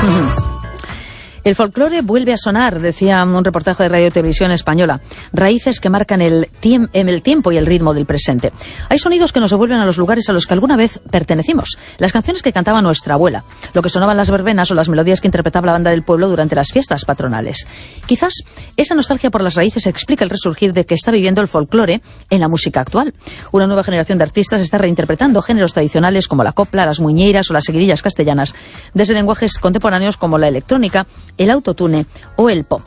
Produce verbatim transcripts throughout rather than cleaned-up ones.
El folclore vuelve a sonar, decía un reportaje de Radio Televisión Española. Raíces que marcan el, tiemp el tiempo y el ritmo del presente. Hay sonidos que nos devuelven a los lugares a los que alguna vez pertenecimos. Las canciones que cantaba nuestra abuela, lo que sonaban las verbenas o las melodías que interpretaba la banda del pueblo durante las fiestas patronales. Quizás esa nostalgia por las raíces explica el resurgir de que está viviendo el folclore en la música actual. Una nueva generación de artistas está reinterpretando géneros tradicionales como la copla, las muñeiras o las seguidillas castellanas, desde lenguajes contemporáneos como la electrónica, el autotune o el pop.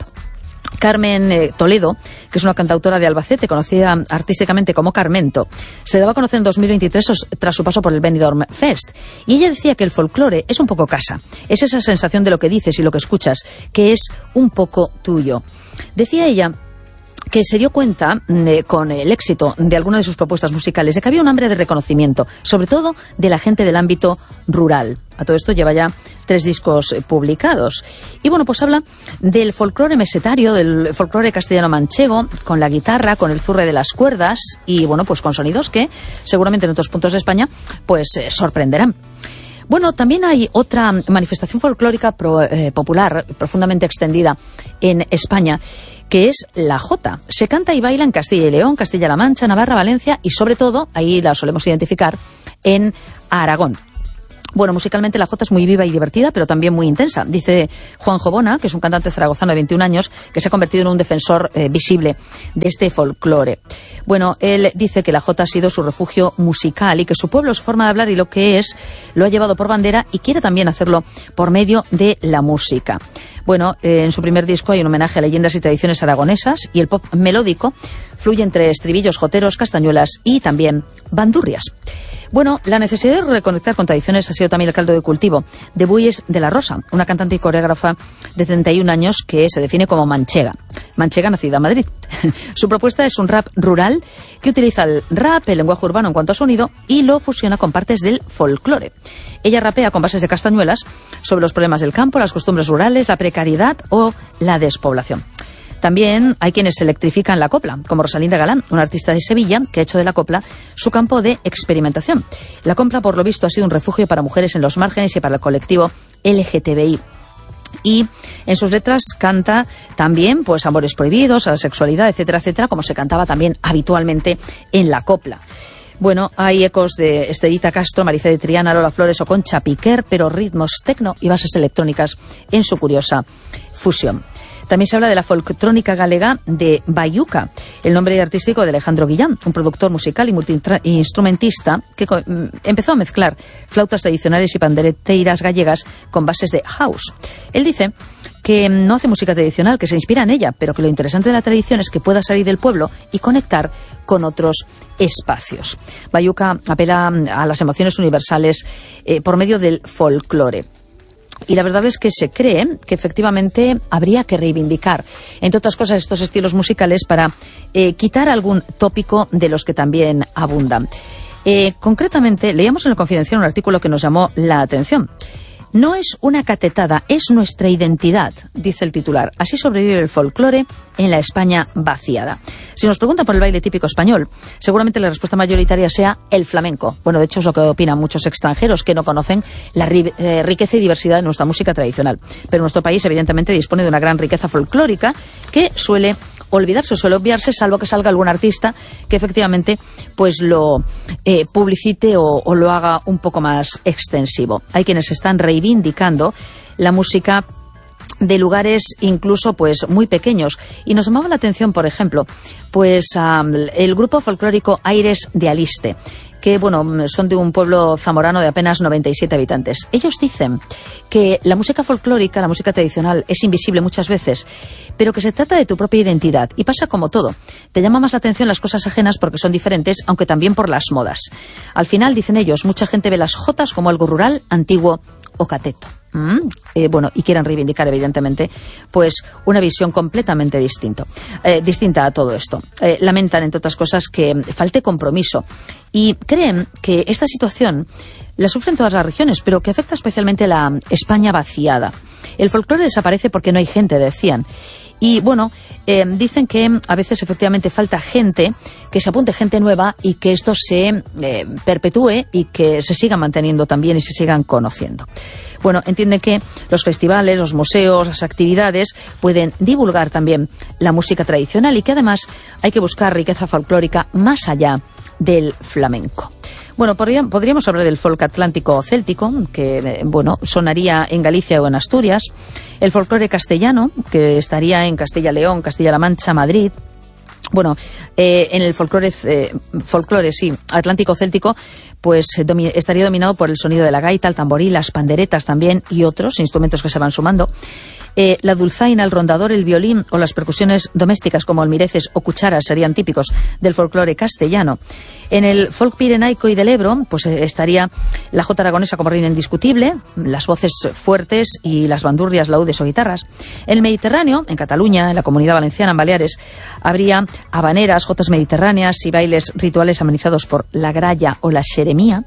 Carmen eh, Toledo, que es una cantautora de Albacete, conocida artísticamente como Carmento, se daba a conocer en dos mil veintitrés tras su paso por el Benidorm Fest. Y ella decía que el folclore es un poco casa. Es esa sensación de lo que dices y lo que escuchas, que es un poco tuyo. Decía ella que se dio cuenta, eh, con el éxito de alguna de sus propuestas musicales, de que había un hambre de reconocimiento, sobre todo de la gente del ámbito rural. A todo esto lleva ya tres discos eh, publicados. Y bueno, pues habla del folclore mesetario, del folclore castellano-manchego, con la guitarra, con el zurre de las cuerdas y bueno, pues con sonidos que seguramente en otros puntos de España pues eh, sorprenderán. Bueno, también hay otra manifestación folclórica pro, eh, popular, profundamente extendida en España, que es la jota. Se canta y baila en Castilla y León, Castilla-La Mancha, Navarra, Valencia y sobre todo, ahí la solemos identificar, en Aragón. Bueno, musicalmente la jota es muy viva y divertida, pero también muy intensa. Dice Juanjo Bona, que es un cantante zaragozano de veintiún años, que se ha convertido en un defensor eh, visible de este folclore. Bueno, él dice que la jota ha sido su refugio musical y que su pueblo, su forma de hablar y lo que es, lo ha llevado por bandera y quiere también hacerlo por medio de la música. Bueno, eh, en su primer disco hay un homenaje a leyendas y tradiciones aragonesas y el pop melódico fluye entre estribillos joteros, castañuelas y también bandurrias. Bueno, la necesidad de reconectar con tradiciones ha sido también el caldo de cultivo de Buies de la Rosa, una cantante y coreógrafa de treinta y un años que se define como manchega. Manchega nacida en Madrid. Su propuesta es un rap rural que utiliza el rap, el lenguaje urbano en cuanto a sonido, y lo fusiona con partes del folclore. Ella rapea con bases de castañuelas sobre los problemas del campo, las costumbres rurales, la precariedad o la despoblación. También hay quienes electrifican la copla, como Rosalinda Galán, una artista de Sevilla que ha hecho de la copla su campo de experimentación. La copla, por lo visto, ha sido un refugio para mujeres en los márgenes y para el colectivo L G T B I. Y en sus letras canta también pues amores prohibidos, a la sexualidad, etcétera, etcétera, como se cantaba también habitualmente en la copla. Bueno, hay ecos de Estelita Castro, Marifé de Triana, Lola Flores o Concha Piquer, pero ritmos tecno y bases electrónicas en su curiosa fusión. También se habla de la folctrónica galega de Bayuca, el nombre artístico de Alejandro Guillán, un productor musical y multiinstrumentista que empezó a mezclar flautas tradicionales y pandereteiras gallegas con bases de house. Él dice que no hace música tradicional, que se inspira en ella, pero que lo interesante de la tradición es que pueda salir del pueblo y conectar con otros espacios. Bayuca apela a las emociones universales eh, por medio del folclore. Y la verdad es que se cree que efectivamente habría que reivindicar, entre otras cosas, estos estilos musicales para eh, quitar algún tópico de los que también abundan. Eh, concretamente, leíamos en El Confidencial un artículo que nos llamó la atención. No es una catetada, es nuestra identidad, dice el titular. Así sobrevive el folclore en la España vaciada. Si nos preguntan por el baile típico español, seguramente la respuesta mayoritaria sea el flamenco. Bueno, de hecho es lo que opinan muchos extranjeros que no conocen la ri eh, riqueza y diversidad de nuestra música tradicional. Pero nuestro país evidentemente dispone de una gran riqueza folclórica que suele olvidarse o suele obviarse, salvo que salga algún artista que efectivamente pues lo eh, publicite o, o lo haga un poco más extensivo. Hay quienes están reivindicando la música de lugares incluso pues muy pequeños, y nos llamaba la atención, por ejemplo, pues um, el grupo folclórico Aires de Aliste, que bueno, son de un pueblo zamorano de apenas noventa y siete habitantes. Ellos dicen que la música folclórica, la música tradicional, es invisible muchas veces, pero que se trata de tu propia identidad, y pasa como todo. Te llama más la atención las cosas ajenas porque son diferentes, aunque también por las modas. Al final, dicen ellos, mucha gente ve las jotas como algo rural, antiguo o cateto. Mm, eh, bueno, y quieren reivindicar, evidentemente, pues una visión completamente distinto, eh, distinta a todo esto. Eh, lamentan, entre otras cosas, que falte compromiso y creen que esta situación la sufren todas las regiones, pero que afecta especialmente a la España vaciada. El folclore desaparece porque no hay gente, decían. Y bueno, eh, dicen que a veces efectivamente falta gente, que se apunte gente nueva y que esto se eh, perpetúe y que se siga manteniendo también y se sigan conociendo. Bueno, entienden que los festivales, los museos, las actividades pueden divulgar también la música tradicional y que además hay que buscar riqueza folclórica más allá del flamenco. Bueno, podríamos hablar del folk atlántico céltico, que bueno, sonaría en Galicia o en Asturias, el folclore castellano, que estaría en Castilla-León, Castilla-La Mancha, Madrid. Bueno, eh, en el folclore, eh, folclore, sí, atlántico-céltico, pues domi- estaría dominado por el sonido de la gaita, el tamboril, las panderetas también y otros instrumentos que se van sumando. Eh, la dulzaina, el rondador, el violín o las percusiones domésticas como almireces o cucharas serían típicos del folclore castellano. En el folk pirenaico y del Ebro, pues eh, estaría la jota aragonesa como reina indiscutible, las voces fuertes y las bandurrias, laudes o guitarras. En el Mediterráneo, en Cataluña, en la Comunidad Valenciana, en Baleares, habría habaneras, jotas mediterráneas y bailes rituales amenizados por la gralla o la xeremía.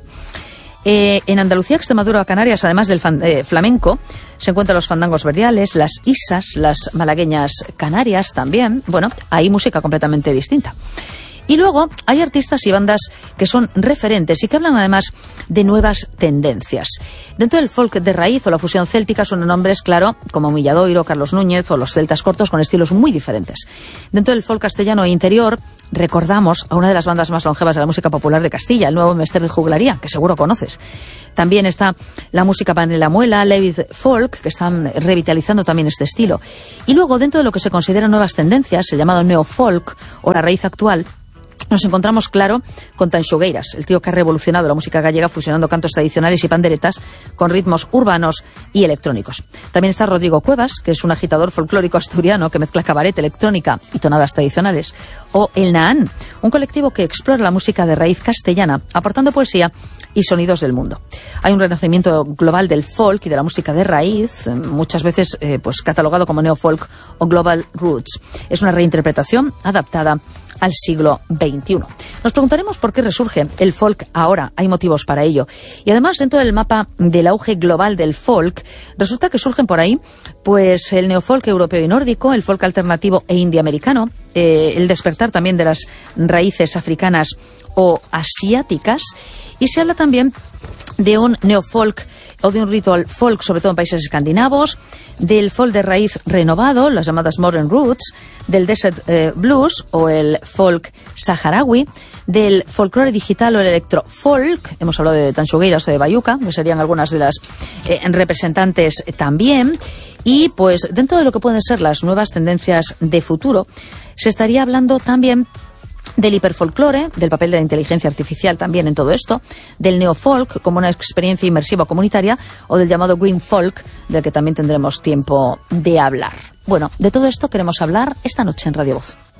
Eh, en Andalucía, Extremadura o Canarias, además del fan, eh, flamenco, se encuentran los fandangos verdiales, las isas, las malagueñas canarias también. Bueno, hay música completamente distinta. Y luego hay artistas y bandas que son referentes y que hablan además de nuevas tendencias. Dentro del folk de raíz o la fusión céltica son nombres, claro, como Milladoiro, Carlos Núñez o los celtas cortos con estilos muy diferentes. Dentro del folk castellano e interior recordamos a una de las bandas más longevas de la música popular de Castilla, el Nuevo Mester de Juglaría, que seguro conoces. También está la música Panela Muela, Levit Folk, que están revitalizando también este estilo. Y luego, dentro de lo que se consideran nuevas tendencias, el llamado neofolk o la raíz actual, nos encontramos, claro, con Tanxugueiras, el tío que ha revolucionado la música gallega fusionando cantos tradicionales y panderetas con ritmos urbanos y electrónicos. También está Rodrigo Cuevas, que es un agitador folclórico asturiano que mezcla cabaret, electrónica y tonadas tradicionales. O El Nahán, un colectivo que explora la música de raíz castellana, aportando poesía y sonidos del mundo. Hay un renacimiento global del folk y de la música de raíz, muchas veces eh, pues catalogado como neofolk o global roots. Es una reinterpretación adaptada al siglo veintiuno. Nos preguntaremos por qué resurge el folk ahora. Hay motivos para ello. Y además, dentro del mapa del auge global del folk, resulta que surgen por ahí pues el neofolk europeo y nórdico, el folk alternativo e indie-americano, eh, el despertar también de las raíces africanas o asiáticas, y se habla también de un neofolk o de un ritual folk, sobre todo en países escandinavos, del folk de raíz renovado, las llamadas modern roots, del desert eh, blues o el folk saharaui, del folclore digital o el electrofolk, hemos hablado de Tanxugueiras o de Bayuca, que serían algunas de las eh, representantes también, y pues dentro de lo que pueden ser las nuevas tendencias de futuro, se estaría hablando también del hiperfolclore, del papel de la inteligencia artificial también en todo esto, del neofolk como una experiencia inmersiva comunitaria o del llamado green folk, del que también tendremos tiempo de hablar. Bueno, de todo esto queremos hablar esta noche en Radio Voz.